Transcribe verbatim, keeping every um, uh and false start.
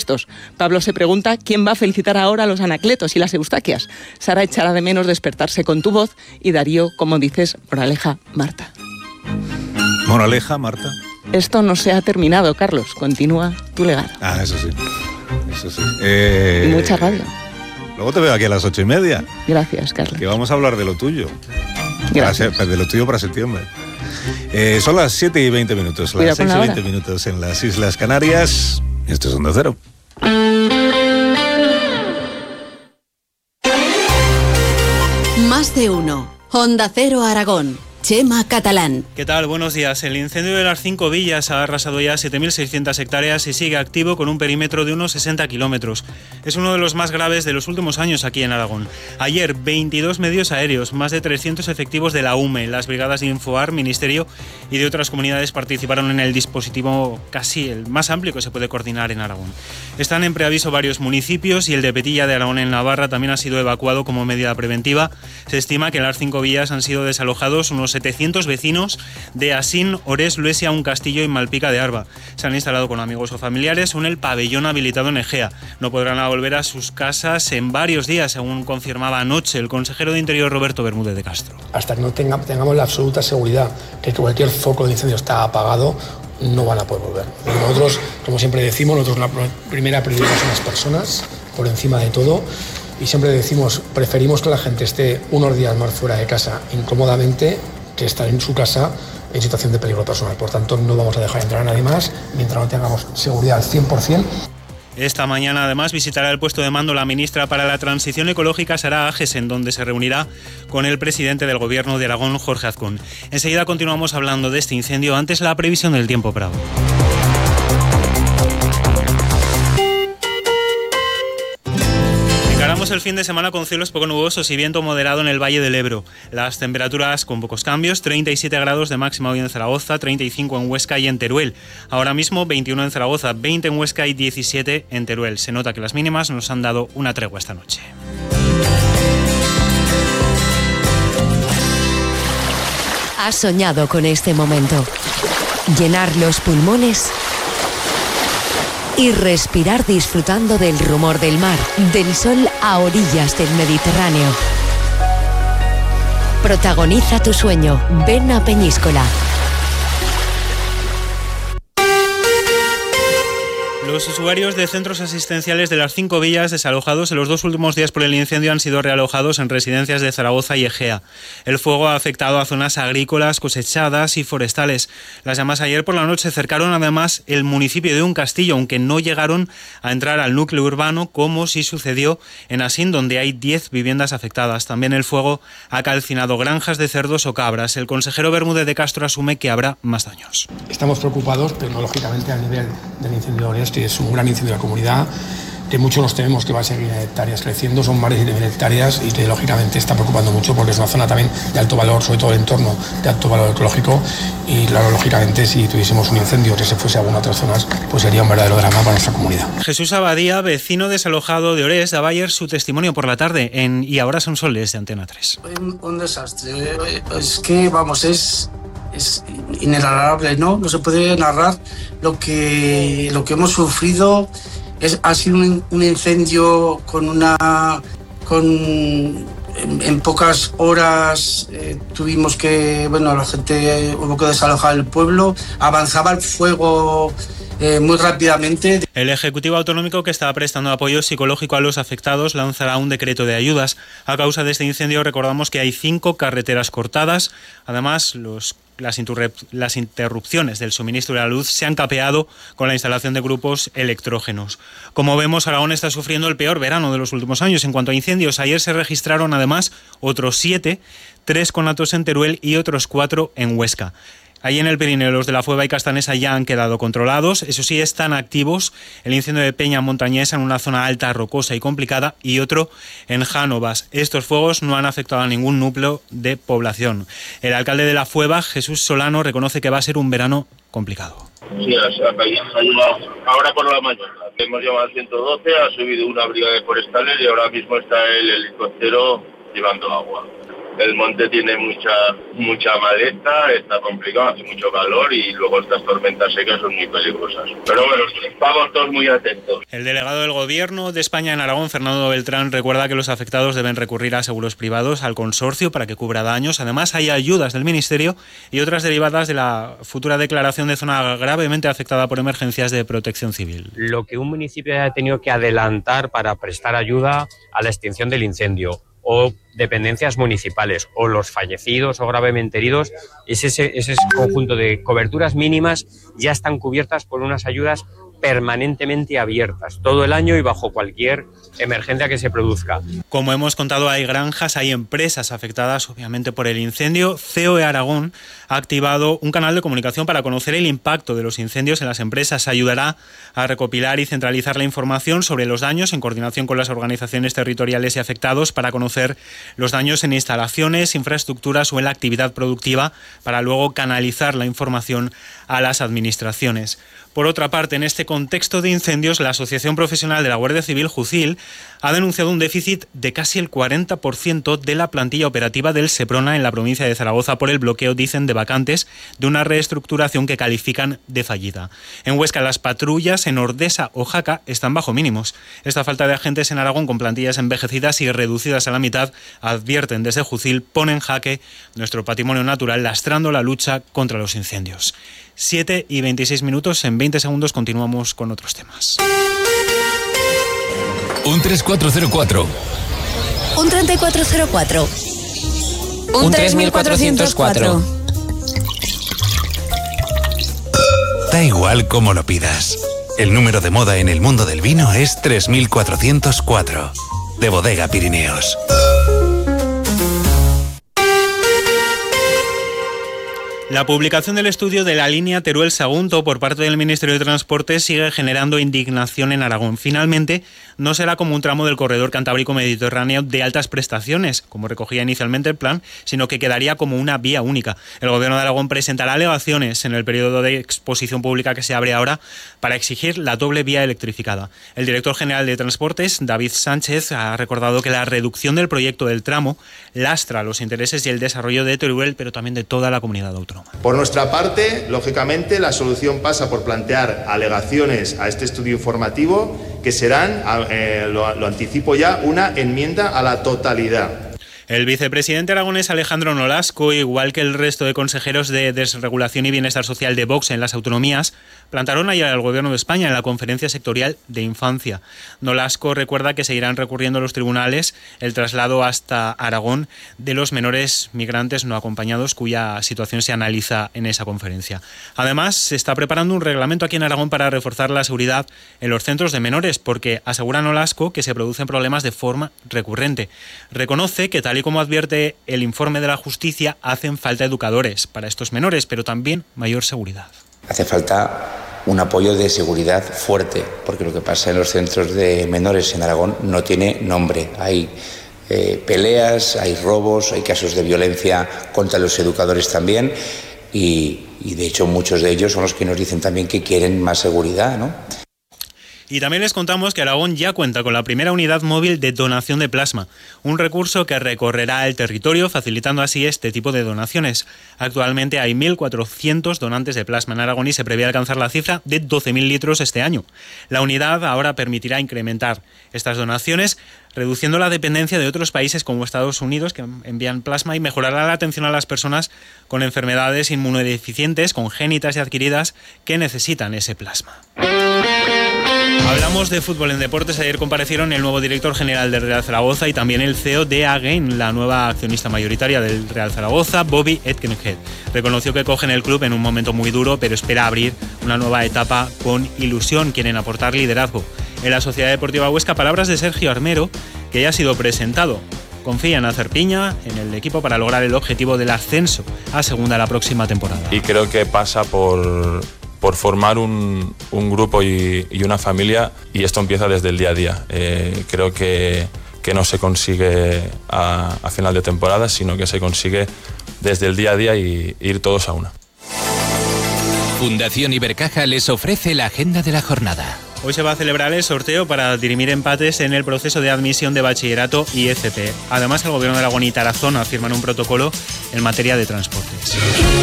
puestos. Pablo se pregunta quién va a felicitar ahora a los anacletos y las eustaquias. Sara echará de menos despertarse con tu voz y Darío, como dices, moraleja, Marta. Moraleja, Marta. Esto no se ha terminado, Carlos. Continúa tu legado. Ah, eso sí. Eso sí. Eh... Y mucha radio. Luego te veo aquí a las ocho y media. Gracias, Carlos. Que vamos a hablar de lo tuyo. Gracias. Para, de lo tuyo para septiembre. Eh, son las siete y veinte minutos, las seis y veinte minutos en las Islas Canarias. Esto es Onda Cero. Más de uno. Onda Cero Aragón. Chema Catalán. ¿Qué tal? Buenos días. El incendio de las Cinco Villas ha arrasado ya siete mil seiscientas hectáreas y sigue activo con un perímetro de unos sesenta kilómetros. Es uno de los más graves de los últimos años aquí en Aragón. Ayer, veintidós medios aéreos, más de trescientos efectivos de la U M E, las brigadas de Infoar, Ministerio y de otras comunidades participaron en el dispositivo casi el más amplio que se puede coordinar en Aragón. Están en preaviso varios municipios y el de Petilla de Aragón en Navarra también ha sido evacuado como medida preventiva. Se estima que en las Cinco Villas han sido desalojados unos setecientos vecinos de Asín, Ores, Luesia, Un Castillo y Malpica de Arba. Se han instalado con amigos o familiares en el pabellón habilitado en Egea. No podrán volver a sus casas en varios días, según confirmaba anoche el consejero de Interior Roberto Bermúdez de Castro. Hasta que no tenga, tengamos la absoluta seguridad que cualquier foco de incendio está apagado, no van a poder volver. Nosotros, como siempre decimos, nosotros la primera prioridad son las personas, por encima de todo. Y siempre decimos, preferimos que la gente esté unos días más fuera de casa incómodamente que estar en su casa en situación de peligro personal. Por tanto, no vamos a dejar entrar a nadie más mientras no tengamos seguridad al cien por ciento. Esta mañana, además, visitará el puesto de mando la ministra para la Transición Ecológica, Sara Agesen, donde se reunirá con el presidente del Gobierno de Aragón, Jorge Azcón. Enseguida continuamos hablando de este incendio, antes la previsión del tiempo para hoy. Encaramos el fin de semana con cielos poco nubosos y viento moderado en el Valle del Ebro. Las temperaturas con pocos cambios, treinta y siete grados de máxima hoy en Zaragoza, treinta y cinco en Huesca y en Teruel. Ahora mismo veintiuno en Zaragoza, veinte en Huesca y diecisiete en Teruel. Se nota que las mínimas nos han dado una tregua esta noche. Has soñado con este momento. Llenar los pulmones y respirar disfrutando del rumor del mar, del sol a orillas del Mediterráneo. Protagoniza tu sueño. Ven a Peñíscola. Los usuarios de centros asistenciales de las Cinco Villas desalojados en los dos últimos días por el incendio han sido realojados en residencias de Zaragoza y Egea. El fuego ha afectado a zonas agrícolas, cosechadas y forestales. Las llamas ayer por la noche cercaron además el municipio de Un Castillo, aunque no llegaron a entrar al núcleo urbano como sí sucedió en Asín, donde hay diez viviendas afectadas. También el fuego ha calcinado granjas de cerdos o cabras. El consejero Bermúdez de Castro asume que habrá más daños. Estamos preocupados, pero lógicamente a nivel del incendio de Ores, que es un gran incendio de la comunidad, que muchos nos tememos que va a seguir en hectáreas creciendo, son más de siete mil hectáreas y que lógicamente está preocupando mucho porque es una zona también de alto valor, sobre todo el entorno de alto valor ecológico, y claro, lógicamente si tuviésemos un incendio que se fuese a algunas otras zonas, pues sería un verdadero drama para nuestra comunidad. Jesús Abadía, vecino desalojado de Ores, daba ayer su testimonio por la tarde en Y ahora son soles de Antena tres. Un, un desastre, es que vamos, es... es inenarrable, ¿no? No se puede narrar lo que, lo que hemos sufrido. Es, ha sido un, un incendio con una... con en, en pocas horas eh, tuvimos que... Bueno, la gente hubo que desalojar el pueblo. Avanzaba el fuego eh, muy rápidamente. El Ejecutivo Autonómico, que está prestando apoyo psicológico a los afectados, lanzará un decreto de ayudas. A causa de este incendio, recordamos que hay cinco carreteras cortadas. Además, los Las, las interrupciones del suministro de la luz se han capeado con la instalación de grupos electrógenos. Como vemos, Aragón está sufriendo el peor verano de los últimos años. En cuanto a incendios, ayer se registraron además otros siete, tres conatos en Teruel y otros cuatro en Huesca. Ahí en el Pirineo, los de la Fueva y Castanesa ya han quedado controlados. Eso sí, están activos el incendio de Peña Montañesa en una zona alta, rocosa y complicada, y otro en Jánovas. Estos fuegos no han afectado a ningún núcleo de población. El alcalde de la Fueva, Jesús Solano, reconoce que va a ser un verano complicado. Sí, ahora por la mañana hemos llamado al ciento doce, ha subido una brigada de forestales y ahora mismo está el helicóptero llevando agua. el monte tiene mucha mucha maleza, está complicado, hace mucho calor y luego estas tormentas secas son muy peligrosas. Pero bueno, vamos todos muy atentos. El delegado del Gobierno de España en Aragón, Fernando Beltrán, recuerda que los afectados deben recurrir a seguros privados, al consorcio, para que cubra daños. Además, hay ayudas del Ministerio y otras derivadas de la futura declaración de zona gravemente afectada por emergencias de protección civil. Lo que un municipio haya tenido que adelantar para prestar ayuda a la extinción del incendio, o dependencias municipales, o los fallecidos o gravemente heridos, ese, ese conjunto de coberturas mínimas ya están cubiertas por unas ayudas permanentemente abiertas todo el año y bajo cualquier emergencia que se produzca. Como hemos contado, hay granjas, hay empresas afectadas obviamente por el incendio. C O E Aragón ha activado un canal de comunicación para conocer el impacto de los incendios en las empresas. Ayudará a recopilar y centralizar la información sobre los daños en coordinación con las organizaciones territoriales y afectados para conocer los daños en instalaciones, infraestructuras o en la actividad productiva, para luego canalizar la información a las administraciones. Por otra parte, en este contexto de incendios, la Asociación Profesional de la Guardia Civil, JUCIL, ha denunciado un déficit de casi el cuarenta por ciento de la plantilla operativa del Seprona en la provincia de Zaragoza por el bloqueo, dicen, de vacantes de una reestructuración que califican de fallida. En Huesca, las patrullas en Ordesa o Jaca están bajo mínimos. Esta falta de agentes en Aragón, con plantillas envejecidas y reducidas a la mitad, advierten desde JUCIL, pone en jaque nuestro patrimonio natural, lastrando la lucha contra los incendios. siete y veintiséis minutos, en veinte segundos continuamos con otros temas. Un tres cuatro cero cuatro. Un treinta y cuatro cero cuatro. Un tres mil cuatrocientos cuatro. Da igual cómo lo pidas. El número de moda en el mundo del vino es tres mil cuatrocientos cuatro. De Bodega Pirineos. La publicación del estudio de la línea Teruel-Sagunto por parte del Ministerio de Transportes sigue generando indignación en Aragón. Finalmente, no será como un tramo del corredor cantábrico mediterráneo de altas prestaciones, como recogía inicialmente el plan, sino que quedaría como una vía única. El Gobierno de Aragón presentará alegaciones en el periodo de exposición pública que se abre ahora para exigir la doble vía electrificada. El director general de Transportes, David Sánchez, ha recordado que la reducción del proyecto del tramo lastra los intereses y el desarrollo de Teruel, pero también de toda la comunidad autónoma. Por nuestra parte, lógicamente, la solución pasa por plantear alegaciones a este estudio informativo que serán, eh, lo, lo anticipo ya, una enmienda a la totalidad. El vicepresidente aragonés Alejandro Nolasco, igual que el resto de consejeros de Desregulación y Bienestar Social de Vox en las autonomías, plantaron ayer al Gobierno de España en la Conferencia Sectorial de Infancia. Nolasco recuerda que seguirán recurriendo a los tribunales el traslado hasta Aragón de los menores migrantes no acompañados, cuya situación se analiza en esa conferencia. Además, se está preparando un reglamento aquí en Aragón para reforzar la seguridad en los centros de menores, porque asegura Nolasco que se producen problemas de forma recurrente. Reconoce que, tal y como advierte el informe de la justicia, hacen falta educadores para estos menores, pero también mayor seguridad. Hace falta un apoyo de seguridad fuerte, porque lo que pasa en los centros de menores en Aragón no tiene nombre. Hay eh, peleas, hay robos, hay casos de violencia contra los educadores también, y, y de hecho muchos de ellos son los que nos dicen también que quieren más seguridad, ¿no? Y también les contamos que Aragón ya cuenta con la primera unidad móvil de donación de plasma, un recurso que recorrerá el territorio, facilitando así este tipo de donaciones. Actualmente hay mil cuatrocientos donantes de plasma en Aragón y se prevé alcanzar la cifra de doce mil litros este año. La unidad ahora permitirá incrementar estas donaciones, reduciendo la dependencia de otros países como Estados Unidos, que envían plasma, y mejorará la atención a las personas con enfermedades inmunodeficientes, congénitas y adquiridas, que necesitan ese plasma. Hablamos de fútbol en deportes. Ayer comparecieron el nuevo director general del Real Zaragoza y también el C E O de Again, la nueva accionista mayoritaria del Real Zaragoza, Bobby Etkenhead. Reconoció que cogen el club en un momento muy duro, pero espera abrir una nueva etapa con ilusión. Quieren aportar liderazgo. En la Sociedad Deportiva Huesca, palabras de Sergio Armero, que ya ha sido presentado. Confía en hacer piña en el equipo para lograr el objetivo del ascenso a segunda la próxima temporada. Y creo que pasa por... por formar un, un grupo y, y una familia, y esto empieza desde el día a día. Eh, creo que, que no se consigue a, a final de temporada, sino que se consigue desde el día a día y ir todos a una. Fundación Ibercaja les ofrece la agenda de la jornada. Hoy se va a celebrar el sorteo para dirimir empates en el proceso de admisión de bachillerato y F P. Además, el Gobierno de Aragón y Tarazona firman un protocolo en materia de transportes.